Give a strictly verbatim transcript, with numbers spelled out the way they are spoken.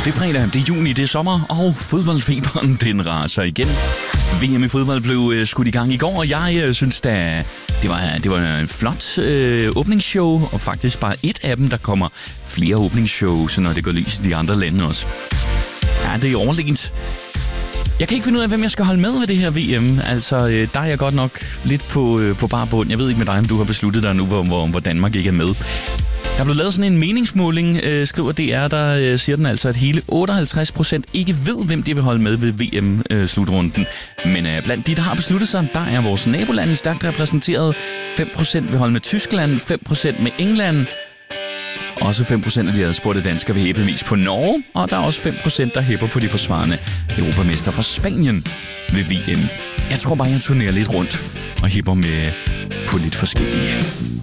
Det er fredag, det er juni, det er sommer, og fodboldfeberen, den raser igen. V M i fodbold blev skudt i gang i går, og jeg øh, synes da, det var, det var en flot øh, åbningsshow, og faktisk bare et af dem, der kommer flere åbningsshows, når det går lys i de andre lande også. Ja, det er overlegent. Jeg kan ikke finde ud af, hvem jeg skal holde med ved det her V M. Altså, øh, der er jeg godt nok lidt på, øh, på bar bund. Jeg ved ikke med dig, om du har besluttet dig nu, hvor, hvor, hvor Danmark ikke er med. Der er blevet lavet sådan en meningsmåling, øh, skriver D R, der øh, siger den altså, at hele otteoghalvtreds procent ikke ved, hvem de vil holde med ved V M-slutrunden. Øh, Men øh, blandt de, der har besluttet sig, der er vores nabolande stærkt repræsenteret. fem procent vil holde med Tyskland, fem procent med England. Også fem procent af de adspurgte danskere vil hæppe mest på Norge, og der er også fem procent, der hæpper på de forsvarende europamester fra Spanien ved V M. Jeg tror bare, jeg turnerer lidt rundt og hæpper med på lidt forskellige.